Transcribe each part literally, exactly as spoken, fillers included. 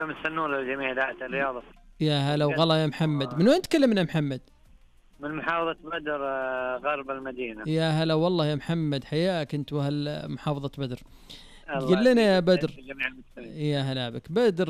مستنون للجميع داعة الرياضة. يا هلا وغلا يا محمد. من وين تكلمنا محمد؟ من محافظة بدر غرب المدينة. يا هلا والله يا محمد، حياك انت واهل محافظة بدر. قل لنا يا بدر. يا هلا بك. بدر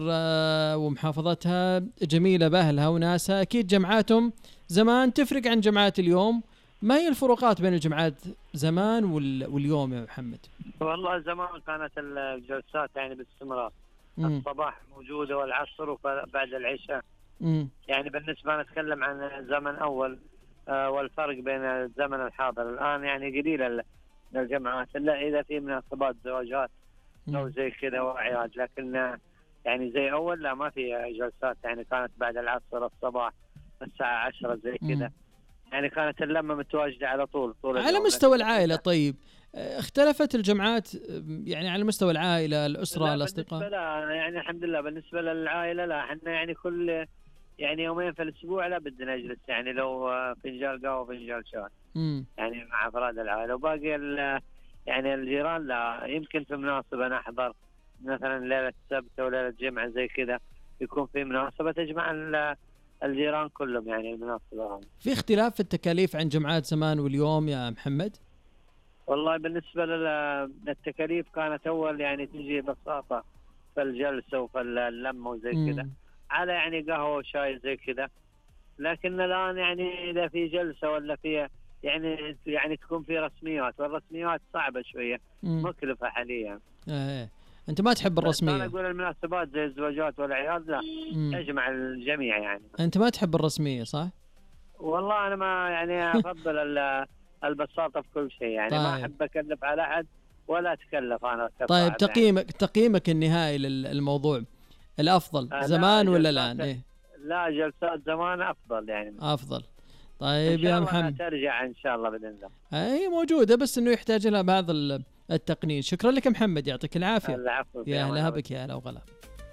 ومحافظتها جميلة بأهلها وناسها، أكيد جمعاتهم زمان تفرق عن جمعات اليوم. ما هي الفروقات بين الجمعات زمان واليوم يا محمد؟ والله زمان كانت الجلسات يعني باستمرار، الصباح موجودة والعصر وبعد العشاء. مم. يعني بالنسبة نتكلم عن زمن أول آه والفرق بين الزمن الحاضر الآن، يعني قليل الجمعات إلا إذا في مناسبات زواجات أو زي كذا وأعياد، لكن يعني زي أول لا، ما في جلسات. يعني كانت بعد العصر الصباح الساعة عشرة زي كذا، يعني كانت اللمة متواجدة على طول طول على مستوى العائلة. طيب اختلفت الجمعات يعني على مستوى العائلة، الأسرة، الأصدقاء؟ لا يعني الحمد لله بالنسبة للعائلة لا، احنا يعني كل يعني يومين في الأسبوع لا بدنا نجلس، يعني لو فنجان قهوة فنجان شاي يعني مع أفراد العائلة. وباقي يعني الجيران لا، يمكن في مناسبة نحضر مثلا ليلة السبت أو ليلة جمعة زي كذا، يكون في مناسبة تجمع الجيران كلهم يعني المناسبة. في اختلاف في التكاليف عن جمعات زمان واليوم يا محمد؟ والله بالنسبة للتكاليف كانت أول يعني تجي بساطة في الجلسة وفي اللمة وزي كذا، على يعني قهوة وشاي زي كذا. لكن الآن يعني إذا في جلسة ولا في يعني يعني تكون في رسميات، والرسميات صعبة شوية مكلفة حاليا. ايه انت ما تحب الرسمية؟ انا اقول المناسبات زي الزواجات والاعياد لا تجمع الجميع يعني. انت ما تحب الرسمية صح؟ والله انا ما يعني افضل البساطة في كل شيء يعني. طيب. ما احب اكلف على احد ولا اتكلف انا. طيب تقييمك يعني. تقييمك النهائي للموضوع الافضل زمان ولا الان؟ إيه؟ لا جلسات زمان افضل يعني. افضل. طيب يا محمد ترجع ان شاء الله باذن الله. هي موجوده بس انه يحتاج لها بعض التقنين. شكرا لك يا محمد، يعطيك العافيه. العفو. يا هلا بك يا هلا وغلا.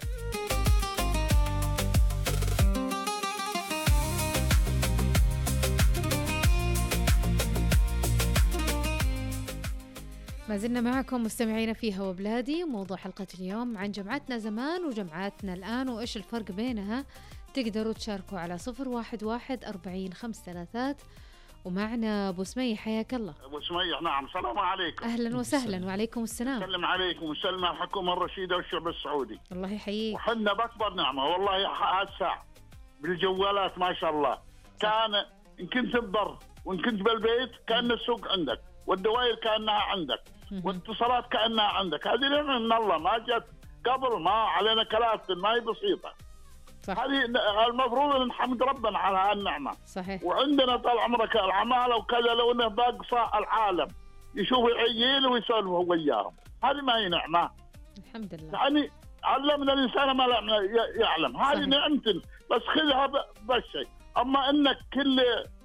ما زلنا معكم مستمعين في هوا بلادي. موضوع حلقة اليوم عن جمعتنا زمان وجمعتنا الآن وإيش الفرق بينها. تقدروا تشاركوا على صفر واحد واحد أربعين خمس ثلاثات. ومعنا أبو سمية، حياك الله. أبو سمية نعم، السلام عليكم. أهلا وسهلا. وعليكم السلام. سلم عليكم وسلم على الحكومة الرشيدة والشعب السعودي. الله يحييك. وحنا بأكبر نعمة والله هالساعة بالجوالات ما شاء الله. كان إن كنت ببر وإن كنت بالبيت كأن السوق عندك، والدوائر كأنها عندك، واتصالات كأنها عندك. هذه نعمة من الله ما جت قبل، ما علينا كلات، ما هي بسيطة. هذه المفروض ان نحمد ربنا على هالنعمه. صحيح. وعندنا طال عمرك العماله وكذا، لو انه باقصى العالم يشوفوا عيال ويسولفوا وياهم، هذه ما هي نعمه. الحمد لله. يعني علمنا الانسان ما لا يعلم، هذه نعمه بس خذها بس. اما انك كل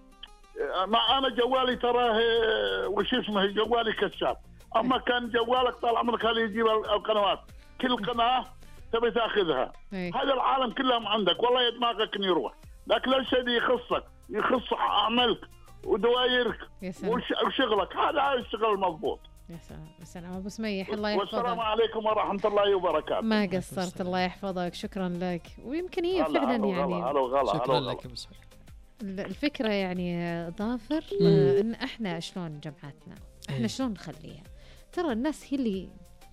ما انا جوالي تراه وش اسمه جوالي كشاف، اما كان جوالك طال عمرك هذا يجيب القنوات، كل قناه تبي تاخذها. هذا العالم كلهم عندك والله دماغك يروح، لكن لا شيء يخصك، يخص عملك ودوايرك وشغلك، هذا الشغل المضبوط. يا سلام. السلام ابو سميح، الله يحفظك. والسلام عليكم ورحمه الله وبركاته. ما قصرت، الله يحفظك. شكرا لك. ويمكن هي فعلا يعني شكرا لك ابو سميح. الفكره يعني ظافر آه ان احنا شلون جمعاتنا، احنا شلون نخليها. ترى الناس هي اللي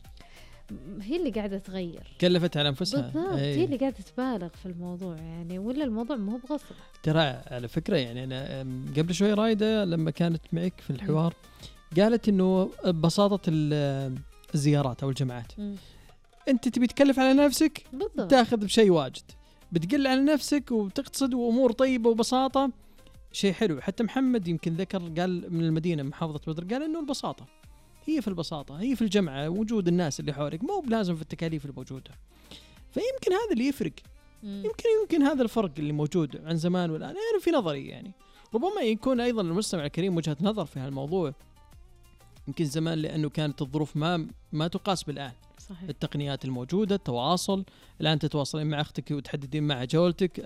هي اللي قاعدة تغير، كلفت على أنفسها بالضبط. هي اللي قاعدة تبالغ في الموضوع يعني، ولا الموضوع ما هو بغصب. ترى على فكرة يعني أنا قبل شوي رايدة لما كانت معك في الحوار قالت إنه ببساطة الزيارات أو الجماعات م. أنت تبي تكلف على نفسك بالضبط. تأخذ بشيء واجد، بتقل على نفسك وبتقتصد وأمور طيبة وبساطة، شيء حلو. حتى محمد يمكن ذكر قال من المدينة محافظة بدر، قال إنه البساطة هي في البساطة، هي في الجمعة، وجود الناس اللي حولك، مو بلازم في التكاليف الموجودة. فيمكن هذا اللي يفرق. مم. يمكن يمكن هذا الفرق اللي موجود عن زمان والآن. يعني في نظري يعني ربما يكون أيضا المستمع الكريم وجهة نظر في هالموضوع. يمكن زمان لأنه كانت الظروف ما ما تقاس بالآن. صحيح. التقنيات الموجودة، التواصل، الآن تتواصلين مع أختك وتحددين مع جولتك،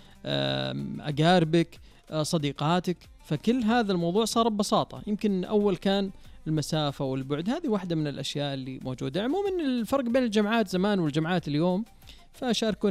أقاربك، صديقاتك، فكل هذا الموضوع صار ببساطة. يمكن أول كان المسافة والبعد، هذه واحدة من الأشياء اللي موجودة. عموما الفرق بين الجمعات زمان والجمعات اليوم فشاركونا